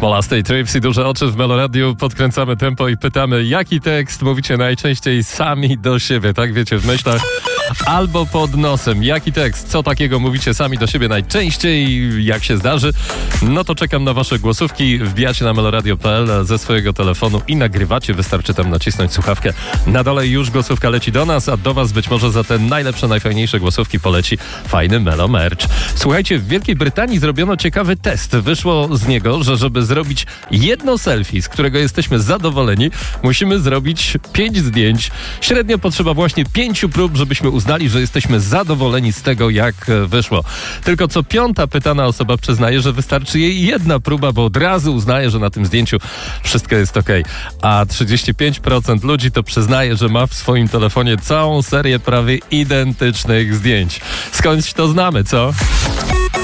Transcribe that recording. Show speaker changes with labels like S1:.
S1: Smolastej, Trips i Duże Oczy w Meloradiu. Podkręcamy tempo i pytamy, jaki tekst mówicie najczęściej sami do siebie, tak wiecie, w myślach albo pod nosem. Jaki tekst, co takiego mówicie sami do siebie najczęściej, jak się zdarzy? No to czekam na wasze głosówki. Wbijacie na meloradio.pl ze swojego telefonu i nagrywacie. Wystarczy tam nacisnąć słuchawkę. Na dole już głosówka leci do nas, a do was być może za te najlepsze, najfajniejsze głosówki poleci fajny Melo Merch. Słuchajcie, w Wielkiej Brytanii zrobiono ciekawy test. Wyszło z niego, że żeby zrobić jedno selfie, z którego jesteśmy zadowoleni, musimy zrobić 5 zdjęć. Średnio potrzeba właśnie 5 prób, żebyśmy uznali, że jesteśmy zadowoleni z tego, jak wyszło. Tylko co 5. pytana osoba przyznaje, że wystarczy jej jedna próba, bo od razu uznaje, że na tym zdjęciu wszystko jest okej. A 35% ludzi to przyznaje, że ma w swoim telefonie całą serię prawie identycznych zdjęć. Skądś to znamy, co?